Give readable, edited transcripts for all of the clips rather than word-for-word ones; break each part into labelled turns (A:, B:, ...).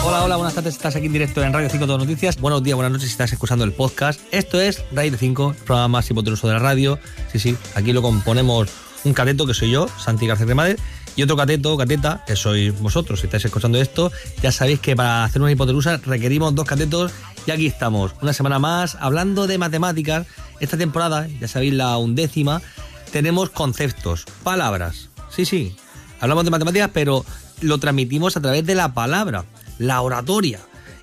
A: Hola, buenas tardes, estás aquí en directo en Radio 5 Todo Noticias. Buenos días, buenas noches si estás escuchando el podcast. Esto es Radio 5, el programa más hipotenuso de la radio. Sí, aquí lo componemos un cateto que soy yo, Santi García Cremades, y otro cateto, cateta, que sois vosotros. Si estáis escuchando esto, ya sabéis que para hacer una hipotenusa requerimos 2 catetos y aquí estamos, una semana más, hablando de matemáticas. Esta temporada, ya sabéis, la 11ª, tenemos conceptos, palabras. Sí, hablamos de matemáticas, pero lo transmitimos a través de la palabra, la oratoria.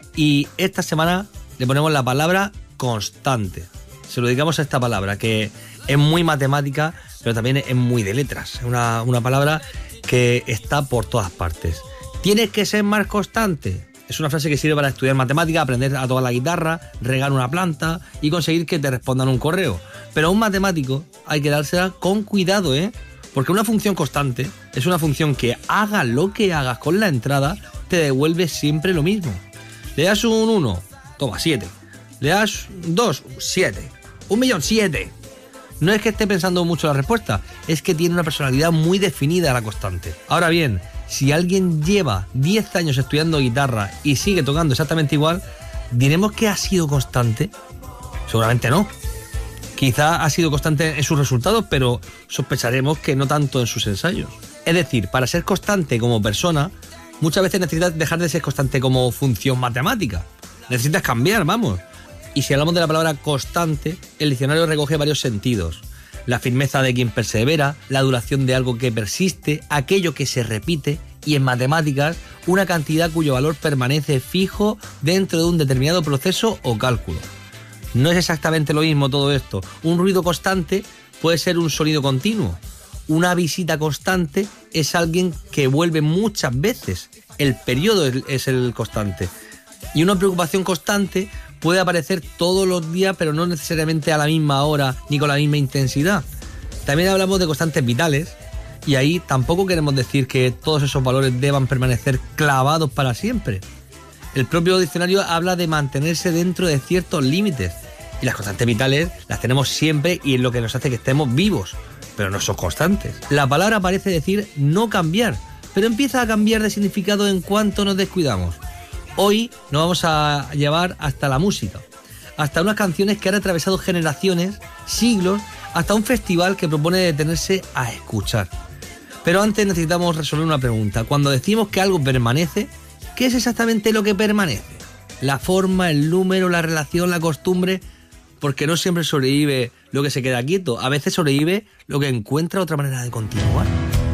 A: Y esta semana le ponemos la palabra constante. Se lo dedicamos a esta palabra, que es muy matemática, pero también es muy de letras. Es una palabra que está por todas partes. Tienes que ser más constante. Es una frase que sirve para estudiar matemáticas, aprender a tocar la guitarra, regar una planta y conseguir que te respondan un correo. Pero a un matemático hay que dársela con cuidado, porque una función constante es una función que haga lo que hagas con la entrada, te devuelve siempre lo mismo. Le das un 1, toma 7. Le das 2, 7. 1.000.000, 7. No es que esté pensando mucho la respuesta, es que tiene una personalidad muy definida la constante. Ahora bien, si alguien lleva 10 años estudiando guitarra y sigue tocando exactamente igual, ¿diremos que ha sido constante? Seguramente no. Quizá ha sido constante en sus resultados, pero sospecharemos que no tanto en sus ensayos. Es decir, para ser constante como persona, muchas veces necesitas dejar de ser constante como función matemática. Necesitas cambiar, vamos. Y si hablamos de la palabra constante, el diccionario recoge varios sentidos. La firmeza de quien persevera, la duración de algo que persiste, aquello que se repite, y en matemáticas, una cantidad cuyo valor permanece fijo dentro de un determinado proceso o cálculo. No es exactamente lo mismo todo esto. Un ruido constante puede ser un sonido continuo. Una visita constante es alguien que vuelve muchas veces. El periodo es el constante. Y una preocupación constante puede aparecer todos los días, pero no necesariamente a la misma hora ni con la misma intensidad. También hablamos de constantes vitales, y ahí tampoco queremos decir que todos esos valores deban permanecer clavados para siempre. El propio diccionario habla de mantenerse dentro de ciertos límites, y las constantes vitales las tenemos siempre y es lo que nos hace que estemos vivos, pero no son constantes. La palabra parece decir no cambiar, pero empieza a cambiar de significado en cuanto nos descuidamos. Hoy nos vamos a llevar hasta la música, hasta unas canciones que han atravesado generaciones, siglos, hasta un festival que propone detenerse a escuchar. Pero antes necesitamos resolver una pregunta. Cuando decimos que algo permanece, ¿qué es exactamente lo que permanece? La forma, el número, la relación, la costumbre, porque no siempre sobrevive lo que se queda quieto. A veces sobrevive lo que encuentra otra manera de continuar.